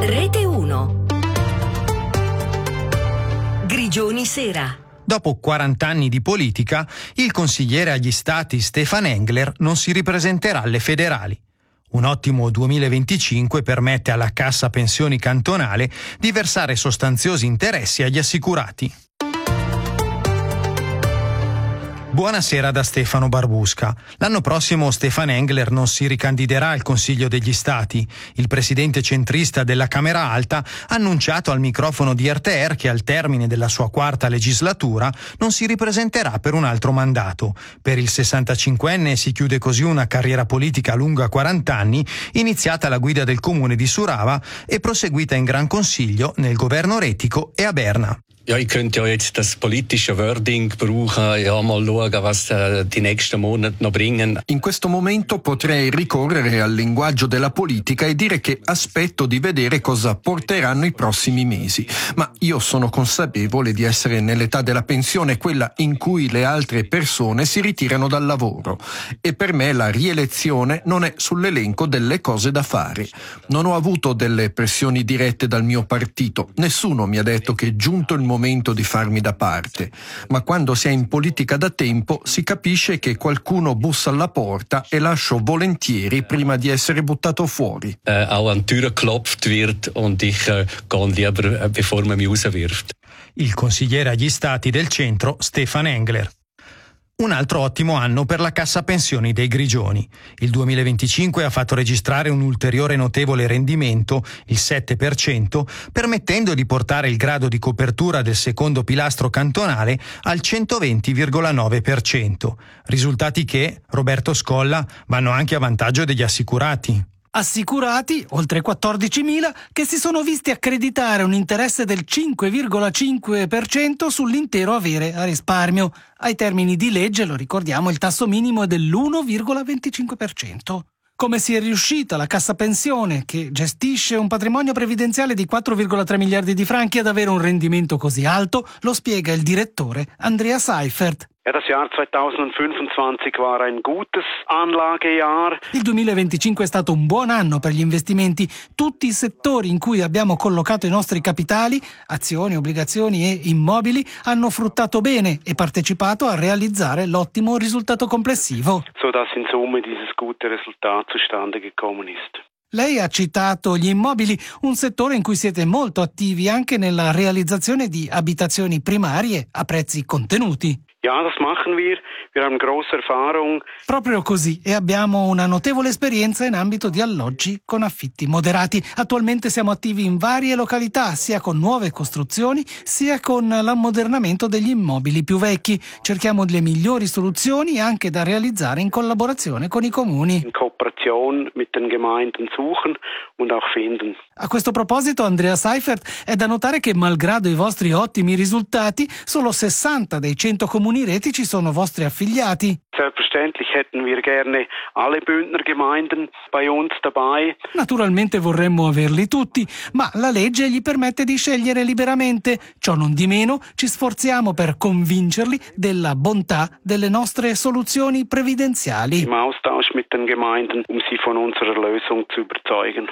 Rete 1. Grigioni Sera. Dopo 40 anni di politica, il consigliere agli stati Stefan Engler non si ripresenterà alle federali. Un ottimo 2025 permette alla Cassa Pensioni Cantonale di versare sostanziosi interessi agli assicurati. Buonasera da Stefano Barbusca. L'anno prossimo Stefan Engler non si ricandiderà al Consiglio degli Stati. Il presidente centrista della Camera Alta ha annunciato al microfono di RTR che al termine della sua quarta legislatura non si ripresenterà per un altro mandato. Per il 65enne si chiude così una carriera politica lunga 40 anni, iniziata alla guida del comune di Surava e proseguita in Gran Consiglio, nel governo Retico e a Berna. Ja, ich könnte ja jetzt das politische Wording brauchen, ja, mal schauen, was die nächsten Monate noch bringen. In questo momento potrei ricorrere al linguaggio della politica e dire che aspetto di vedere cosa porteranno i prossimi mesi. Ma io sono consapevole di essere nell'età della pensione, quella in cui le altre persone si ritirano dal lavoro. E per me la rielezione non è sull'elenco delle cose da fare. Non ho avuto delle pressioni dirette dal mio partito. Nessuno mi ha detto che è giunto il momento di farmi da parte, ma quando si è in politica da tempo si capisce che qualcuno bussa alla porta e lascio volentieri prima di essere buttato fuori. Auch an die Tür geklopft wird und ich gehe lieber, bevor man mich rauswirft. Il consigliere agli stati del centro Stefan Engler. Un altro ottimo anno per la Cassa Pensioni dei Grigioni. Il 2025 ha fatto registrare un ulteriore notevole rendimento, il 7%, permettendo di portare il grado di copertura del secondo pilastro cantonale al 120,9%. Risultati che, Roberto Scolla, vanno anche a vantaggio degli assicurati. Assicurati, oltre 14.000, che si sono visti accreditare un interesse del 5,5% sull'intero avere a risparmio. Ai termini di legge, lo ricordiamo, il tasso minimo è dell'1,25%. Come si è riuscita la Cassa Pensione, che gestisce un patrimonio previdenziale di 4,3 miliardi di franchi, ad avere un rendimento così alto, lo spiega il direttore Andrea Seifert. Ja, das Jahr 2025 war ein gutes Anlagejahr. Il 2025 è stato un buon anno per gli investimenti. Tutti i settori in cui abbiamo collocato i nostri capitali, azioni, obbligazioni e immobili, hanno fruttato bene e partecipato a realizzare l'ottimo risultato complessivo. Sodass in Summe dieses gute Resultat zustande gekommen ist. Lei ha citato gli immobili, un settore in cui siete molto attivi anche nella realizzazione di abitazioni primarie a prezzi contenuti. Ja, das machen wir. Wir haben große Erfahrung. Proprio così, e abbiamo una notevole esperienza in ambito di alloggi con affitti moderati. Attualmente siamo attivi in varie località, sia con nuove costruzioni, sia con l'ammodernamento degli immobili più vecchi. Cerchiamo le migliori soluzioni anche da realizzare in collaborazione con i comuni. In Kooperation mit den Gemeinden suchen und auch finden. A questo proposito, Andrea Seifert, è da notare che malgrado i vostri ottimi risultati, solo 60 dei 100 comuni retici sono vostri affiliati. Selbstverständlich hätten wir gerne alle Bündner Gemeinden bei uns dabei. Naturalmente vorremmo averli tutti, ma la legge gli permette di scegliere liberamente. Ciò non di meno, ci sforziamo per convincerli della bontà delle nostre soluzioni previdenziali. Im Austausch mit den Gemeinden, um sie von unserer Lösung zu überzeugen.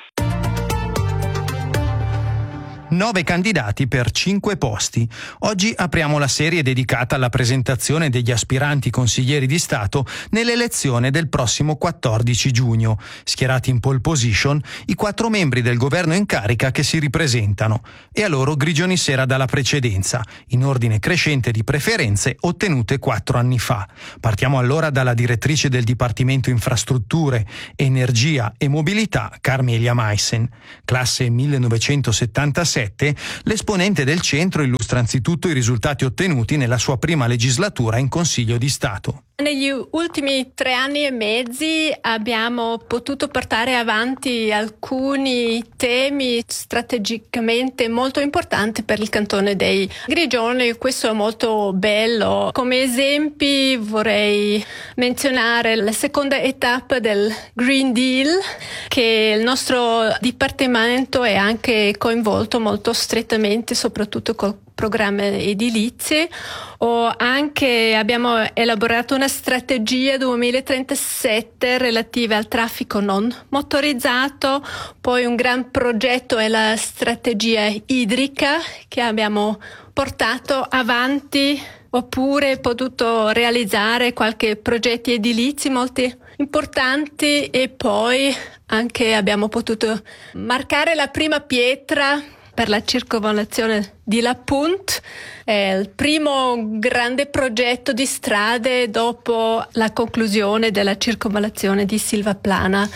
9 candidati per 5 posti. Oggi apriamo la serie dedicata alla presentazione degli aspiranti consiglieri di Stato nell'elezione del prossimo 14 giugno. Schierati in pole position i 4 membri del governo in carica che si ripresentano, e a loro Grigioni Sera dà la precedenza, in ordine crescente di preferenze ottenute 4 anni fa. Partiamo allora dalla direttrice del Dipartimento Infrastrutture, Energia e Mobilità, Carmelia Meissen. Classe 1977, l'esponente del centro illustra anzitutto i risultati ottenuti nella sua prima legislatura in Consiglio di Stato. Negli ultimi 3 anni e mezzi abbiamo potuto portare avanti alcuni temi strategicamente molto importanti per il cantone dei Grigioni. Questo è molto bello. Come esempi vorrei menzionare la seconda tappa del Green Deal, che il nostro dipartimento è anche coinvolto molto molto strettamente, soprattutto col programma edilizi. Abbiamo elaborato una strategia 2037 relativa al traffico non motorizzato, poi un gran progetto è la strategia idrica che abbiamo portato avanti, oppure potuto realizzare qualche progetti edilizi molto importanti, e poi anche abbiamo potuto marcare la prima pietra per la circonvallazione di La Punt, il primo grande progetto di strade dopo la conclusione della circonvallazione di Silvaplana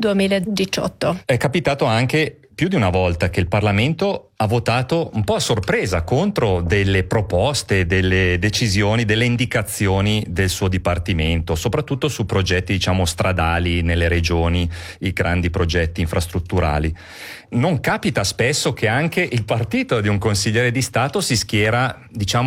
2018. È capitato anche più di una volta che il Parlamento ha votato un po' a sorpresa contro delle proposte, delle decisioni, delle indicazioni del suo dipartimento, soprattutto su progetti, stradali nelle regioni, i grandi progetti infrastrutturali. Non capita spesso che anche il partito di un consigliere di Stato si schiera,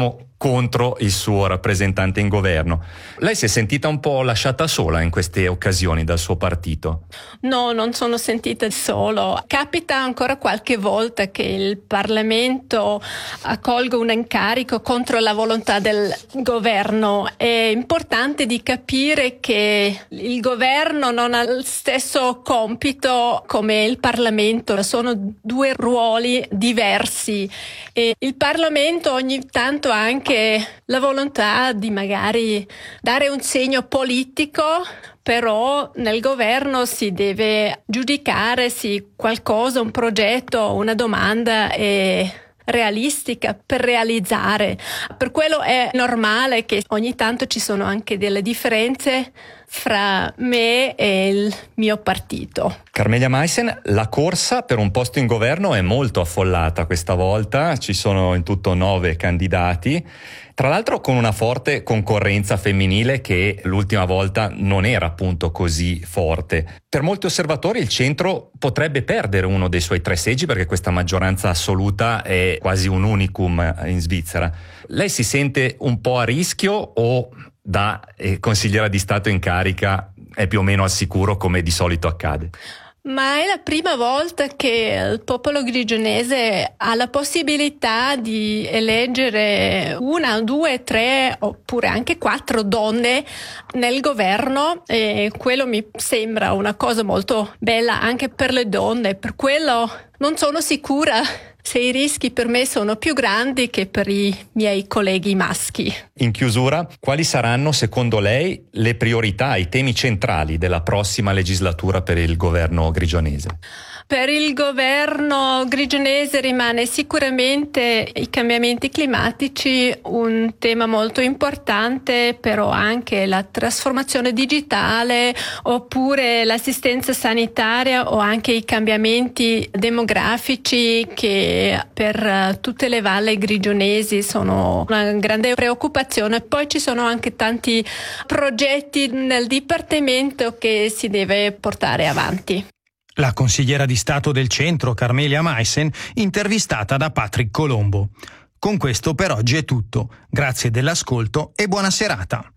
contro il suo rappresentante in governo. Lei si è sentita un po' lasciata sola in queste occasioni dal suo partito? No, non sono sentita solo. Capita ancora qualche volta che il Parlamento accolga un incarico contro la volontà del governo. È importante di capire che il governo non ha il stesso compito come il Parlamento, sono due ruoli diversi, e il Parlamento ogni tanto ha anche la volontà di magari dare un segno politico, però nel governo si deve giudicare se qualcosa, un progetto, una domanda è realistica per realizzare. Per quello è normale che ogni tanto ci sono anche delle differenze fra me e il mio partito. Carmelia Meissen, la corsa per un posto in governo è molto affollata questa volta, ci sono in tutto 9 candidati, tra l'altro con una forte concorrenza femminile che l'ultima volta non era appunto così forte. Per molti osservatori il centro potrebbe perdere uno dei suoi 3 seggi, perché questa maggioranza assoluta è quasi un unicum in Svizzera. Lei si sente un po' a rischio, o da consigliera di Stato in carica è più o meno al sicuro come di solito accade? Ma è la prima volta che il popolo grigionese ha la possibilità di eleggere 1, 2, 3 oppure anche 4 donne nel governo, e quello mi sembra una cosa molto bella anche per le donne. Per quello non sono sicura se i rischi per me sono più grandi che per i miei colleghi maschi. In chiusura, quali saranno secondo lei le priorità, i temi centrali della prossima legislatura per il governo grigionese? Per il governo grigionese rimane sicuramente i cambiamenti climatici un tema molto importante, però anche la trasformazione digitale, oppure l'assistenza sanitaria, o anche i cambiamenti demografici che per tutte le valli grigionesi sono una grande preoccupazione. Poi ci sono anche tanti progetti nel dipartimento che si deve portare avanti. La consigliera di Stato del Centro, Carmelia Meissen, intervistata da Patrick Colombo. Con questo per oggi è tutto. Grazie dell'ascolto e buona serata.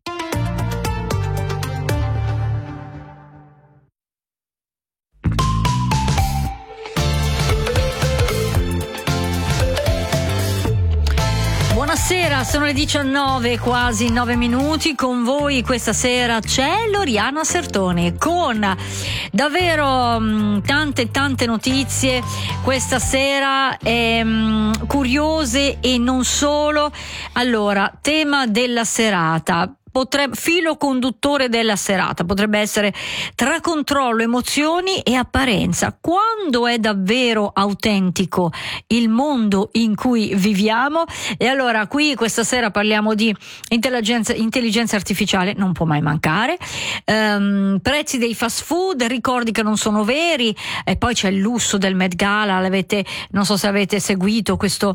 Buonasera, sono le 19, quasi 9 minuti. Con voi questa sera c'è Loriana Sertoni con davvero tante notizie questa sera, curiose e non solo. Allora, tema della serata. Filo conduttore della serata potrebbe essere tra controllo, emozioni e apparenza. Quando è davvero autentico il mondo in cui viviamo? E allora qui questa sera parliamo di intelligenza artificiale, non può mai mancare, prezzi dei fast food, ricordi che non sono veri, e poi c'è il lusso del Met Gala. Non so se avete seguito questo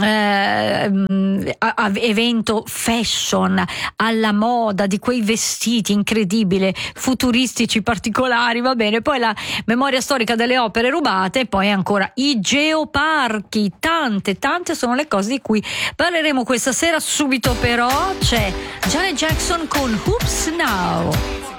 evento fashion alla moda, di quei vestiti incredibili, futuristici, particolari, va bene. Poi la memoria storica delle opere rubate, e poi ancora i geoparchi. Tante sono le cose di cui parleremo questa sera. Subito però c'è Janet Jackson con Oops Now.